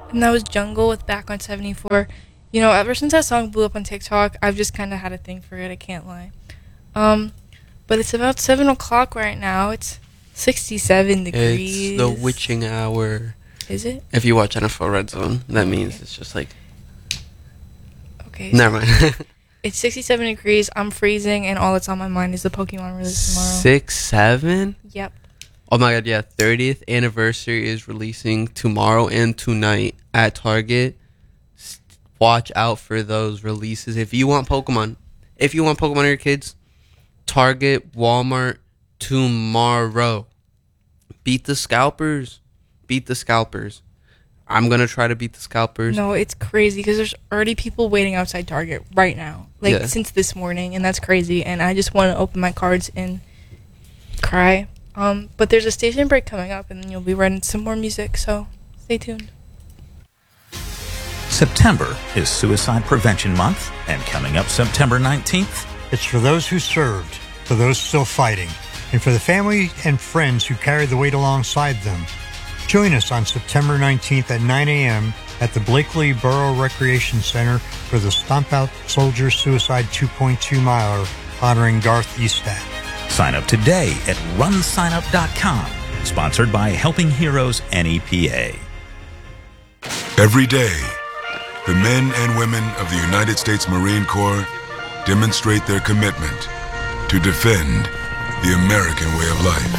And that was Jungle with Back on 74. You know, ever since that song blew up on TikTok, I've just kind of had a thing for it, I can't lie. But it's about 7 o'clock right now. It's 67 degrees. It's the witching hour. Is it? If you watch NFL Red Zone, that means it's just like... Okay. Never mind. It's 67 degrees, I'm freezing, and all that's on my mind is the Pokemon release tomorrow. 6-7? Yep. Oh my god, yeah. 30th anniversary is releasing tomorrow and tonight at Target. Watch out for those releases. If you want Pokemon on your kids, Target, Walmart, tomorrow. Beat the scalpers. I'm going to try to beat the scalpers. No, it's crazy because there's already people waiting outside Target right now. Since this morning, and that's crazy. And I just want to open my cards and cry. But there's a station break coming up, and then you'll be running some more music, so stay tuned. September is Suicide Prevention Month, and coming up September 19th, it's for those who served, for those still fighting, and for the family and friends who carried the weight alongside them. Join us on September 19th at 9 a.m. at the Blakely Borough Recreation Center for the Stomp Out Soldier Suicide 2.2 miler honoring Garth Estat. Sign up today at runsignup.com. Sponsored by Helping Heroes NEPA. Every day, the men and women of the United States Marine Corps demonstrate their commitment to defend the American way of life.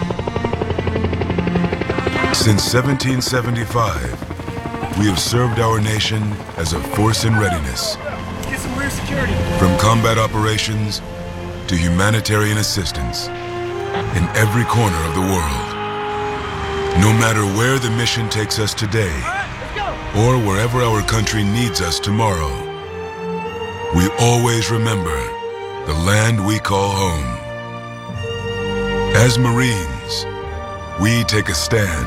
Since 1775, we have served our nation as a force in readiness. Get some rear security. From combat operations to humanitarian assistance in every corner of the world. No matter where the mission takes us today, or wherever our country needs us tomorrow, we always remember the land we call home. As Marines, we take a stand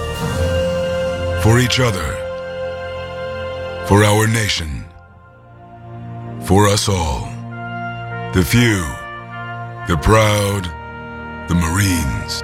for each other, for our nation, for us all. The few, the proud, the Marines.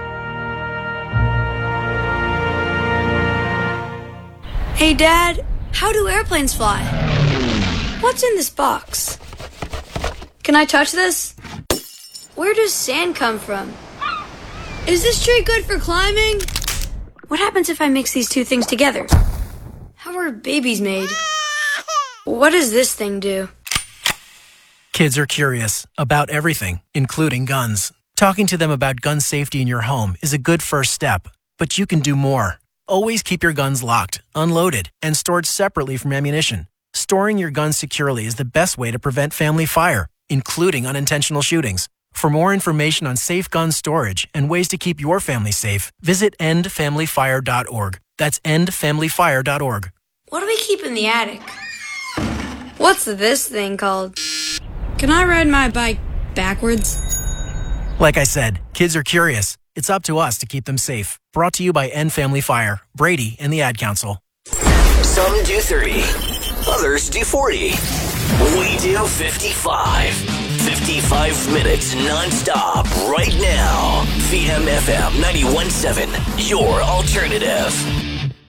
Hey, Dad, how do airplanes fly? What's in this box? Can I touch this? Where does sand come from? Is this tree good for climbing? What happens if I mix these two things together? How are babies made? What does this thing do? Kids are curious about everything, including guns. Talking to them about gun safety in your home is a good first step, but you can do more. Always keep your guns locked, unloaded, and stored separately from ammunition. Storing your guns securely is the best way to prevent family fire, including unintentional shootings. For more information on safe gun storage and ways to keep your family safe, visit endfamilyfire.org. That's endfamilyfire.org. What do we keep in the attic? What's this thing called? Can I ride my bike backwards? Like I said, kids are curious. It's up to us to keep them safe. Brought to you by End Family Fire, Brady, and the Ad Council. Some do 30, others do 40. We do 55. 55 minutes non-stop right now. VMFM 91.7, your alternative.